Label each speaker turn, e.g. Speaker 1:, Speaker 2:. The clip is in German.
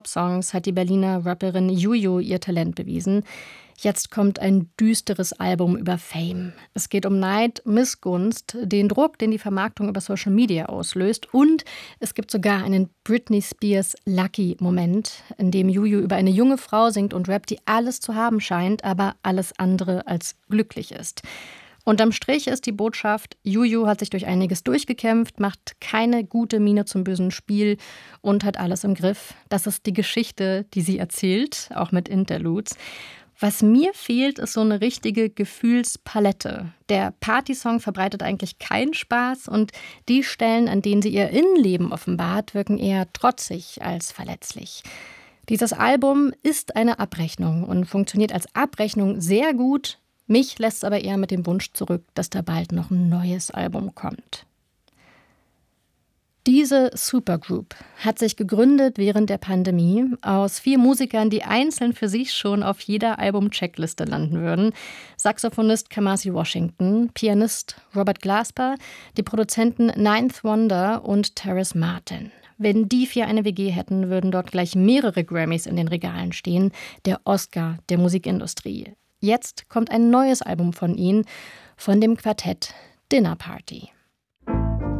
Speaker 1: Songs hat die Berliner Rapperin Juju ihr Talent bewiesen. Jetzt kommt ein düsteres Album über Fame. Es geht um Neid, Missgunst, den Druck, den die Vermarktung über Social Media auslöst. Und es gibt sogar einen Britney Spears Lucky-Moment, in dem Juju über eine junge Frau singt und rappt, die alles zu haben scheint, aber alles andere als glücklich ist. Unterm Strich ist die Botschaft, Juju hat sich durch einiges durchgekämpft, macht keine gute Miene zum bösen Spiel und hat alles im Griff. Das ist die Geschichte, die sie erzählt, auch mit Interludes. Was mir fehlt, ist so eine richtige Gefühlspalette. Der Partysong verbreitet eigentlich keinen Spaß und die Stellen, an denen sie ihr Innenleben offenbart, wirken eher trotzig als verletzlich. Dieses Album ist eine Abrechnung und funktioniert als Abrechnung sehr gut. Mich lässt es aber eher mit dem Wunsch zurück, dass da bald noch ein neues Album kommt. Diese Supergroup hat sich gegründet während der Pandemie aus 4 Musikern, die einzeln für sich schon auf jeder Album-Checkliste landen würden. Saxophonist Kamasi Washington, Pianist Robert Glasper, die Produzenten Ninth Wonder und Terrace Martin. Wenn die 4 eine WG hätten, würden dort gleich mehrere Grammys in den Regalen stehen. Der Oscar der Musikindustrie. Jetzt kommt ein neues Album von ihnen, von dem Quartett Dinner Party.